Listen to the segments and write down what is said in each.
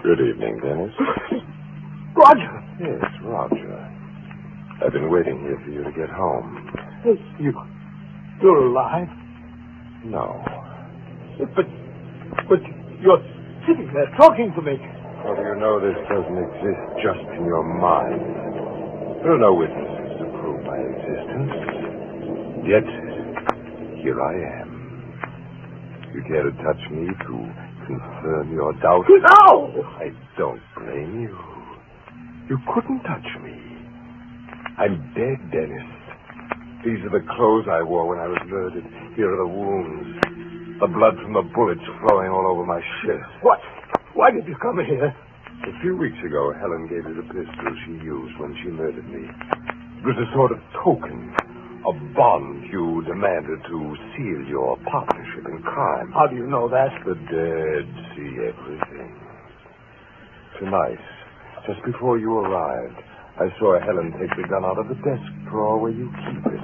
Good evening, Dennis. Roger. Yes, Roger. I've been waiting here for you to get home. Hey, you're alive? No. But you're sitting there talking to me. How do you know this doesn't exist just in your mind? There are no witnesses to prove my existence. Yet, here I am. You care to touch me to confirm your doubts? No! I don't blame you. You couldn't touch me. I'm dead, Dennis. These are the clothes I wore when I was murdered. Here are the wounds. The blood from the bullets flowing all over my shirt. What? Why did you come here? A few weeks ago, Helen gave me the pistol she used when she murdered me. It was a sort of token, a bond you demanded to seal your partnership in crime. How do you know that? The dead see everything. Tonight, just before you arrived, I saw Helen take the gun out of the desk drawer where you keep it.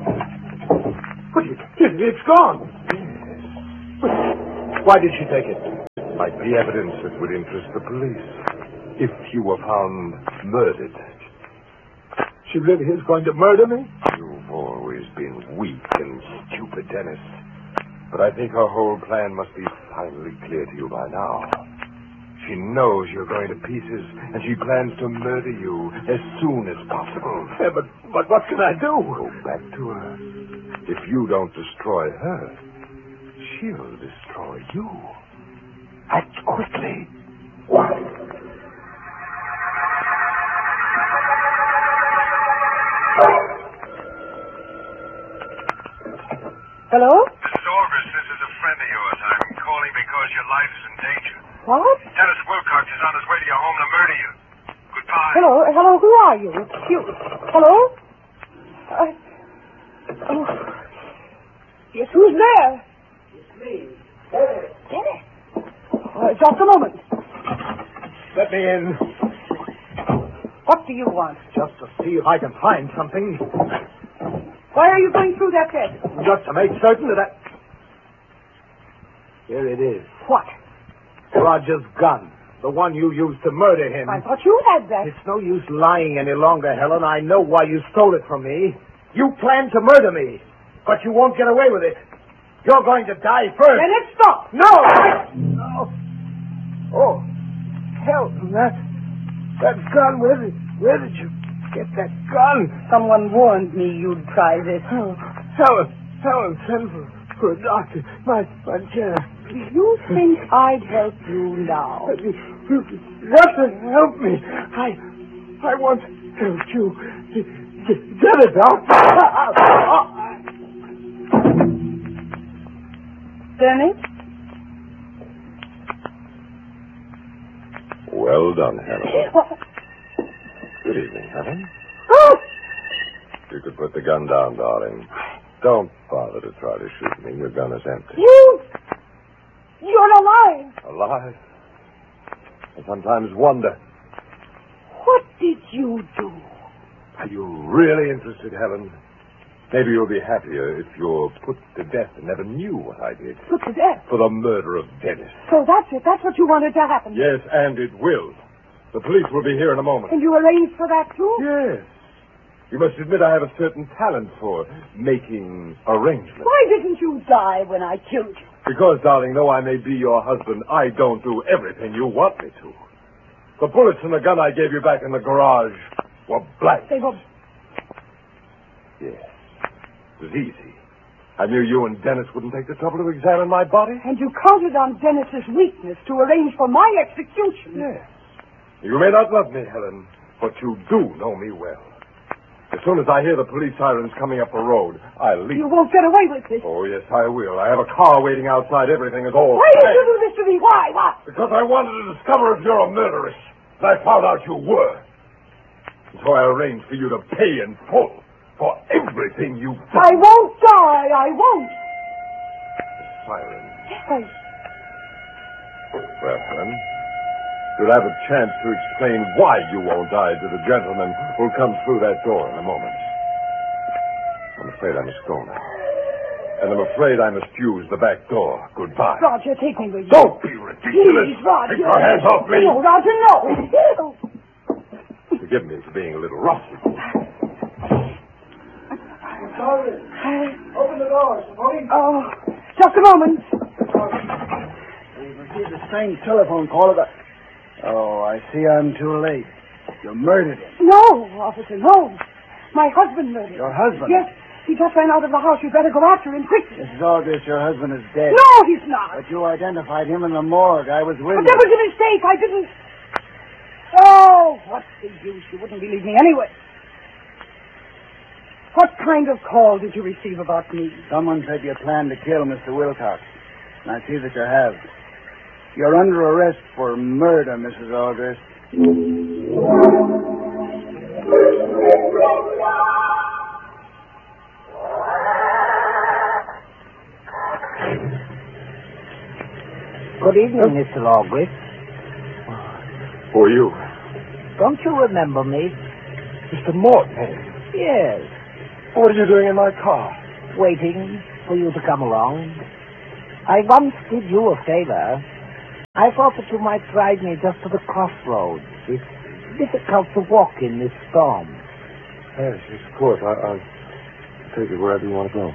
It's gone. Yes. Why did she take it? It might be evidence that would interest the police. If you were found murdered. She really is going to murder me? You've always been weak and stupid, Dennis. But I think her whole plan must be finally clear to you by now. She knows you're going to pieces, and she plans to murder you as soon as possible. Yeah, but what can I do? Go back to her. If you don't destroy her, she'll destroy you. Act quickly. Hello? Mrs. Olbers, this is a friend of yours. I'm calling because your life is in danger. What? Dennis Wilcox is on his way to your home to murder you. Goodbye. Hello, who are you? Hello? Yes, who's there? It's me. Dennis. Just a moment. Let me in. What do you want? Just to see if I can find something. Why are you going through that desk? Just to make certain that Here it is. What? Roger's gun. The one you used to murder him. I thought you had that. It's no use lying any longer, Helen. I know why you stole it from me. You planned to murder me. But you won't get away with it. You're going to die first. Dennis, stop! No! No! Oh, Helen, that gun, where did you get that gun? Someone warned me you'd try this. Helen, send for a doctor. My chair. You think I'd help you now? You got to help me. I want to help you. Get it, doctor. Dennis? Well done, Helen. Good evening, Helen. You could put the gun down, darling. Don't bother to try to shoot me. Your gun is empty. You're alive. Alive? I sometimes wonder. What did you do? Are you really interested, Helen? Maybe you'll be happier if you're put to death and never knew what I did. Put to death. For the murder of Dennis. So that's it. That's what you wanted to happen. Yes, and it will. The police will be here in a moment. And you arranged for that, too? Yes. You must admit I have a certain talent for making arrangements. Why didn't you die when I killed you? Because, darling, though I may be your husband, I don't do everything you want me to. The bullets and the gun I gave you back in the garage were blank. They were... Yes. It was easy. I knew you and Dennis wouldn't take the trouble to examine my body. And you counted on Dennis's weakness to arrange for my execution. Yes. You may not love me, Helen, but you do know me well. As soon as I hear the police sirens coming up the road, I'll leave. You won't get away with this. Oh, yes, I will. I have a car waiting outside. Everything is all Why did right. you do this to me? Why? What? Because I wanted to discover if you're a murderess. And I found out you were. And so I arranged for you to pay in full for everything you've done. I won't die. I won't. Siren. Yes. Well, Helen, you'll have a chance to explain why you won't die to the gentleman who'll come through that door in a moment. I'm afraid I must go now. And I'm afraid I must use the back door. Goodbye. Roger, take me with you. Don't be ridiculous. Please, Roger. Take your hands off me. No, Roger, no. Forgive me for being a little rough with you. Sorry. Open the door, Simone. Oh, just a moment. We've received a strange telephone call about... Oh, I see I'm too late. You murdered him. No, officer, no. My husband murdered him. Your husband? Yes. He just ran out of the house. You better go after him quickly. Mrs. August, your husband is dead. No, he's not. But you identified him in the morgue. I was with But you. that was a mistake. I didn't... Oh, what's the use? You wouldn't believe me anyway. What kind of call did you receive about me? Someone said you planned to kill Mr. Wilcox. And I see that you have. You're under arrest for murder, Mrs. August. Good evening, Mr. August. Who are you? Don't you remember me? Mr. Morton. Yes. What are you doing in my car? Waiting for you to come along. I once did you a favor. I thought that you might drive me just to the crossroads. It's difficult to walk in this storm. Yes, of course. I'll take you wherever you want to go.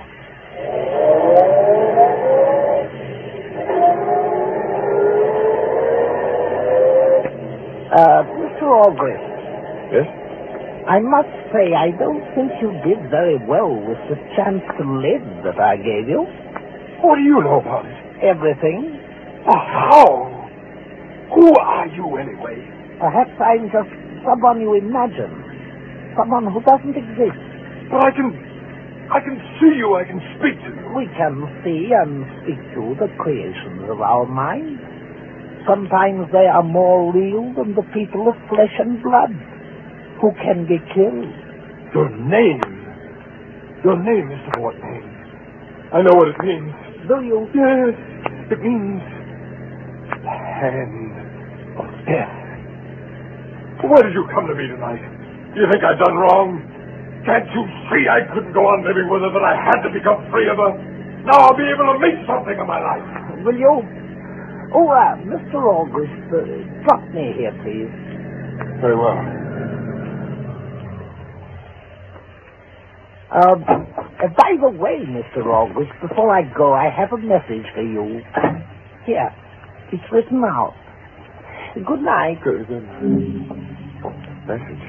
Mr. August. Yes? I must say, I don't think you did very well with the chance to live that I gave you. What do you know about it? Everything. Oh, how? Who are you, anyway? Perhaps I'm just someone you imagine. Someone who doesn't exist. But I can see you. I can speak to you. We can see and speak to the creations of our mind. Sometimes they are more real than the people of flesh and blood, who can be killed. Your name, Mr. Morton. I know what it means. Do you? Yes, it means the hand of death. Why did you come to me tonight? You think I've done wrong? Can't you see I couldn't go on living with her, that I had to become free of her? Now I'll be able to make something of my life. Will you? Oh, Mr. August, drop me here, please. Very well. By the way, Mr. August, before I go, I have a message for you. Here, it's written out. Good night. Good. Message.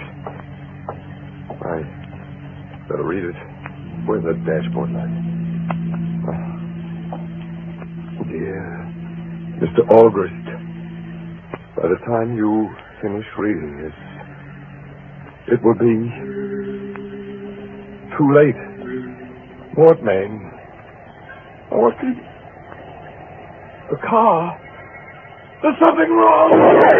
I better read it. Where's the dashboard light? Dear Mr. August, by the time you finish reading this, it will be too late. Mortmain. Oh, what's the car? There's something wrong!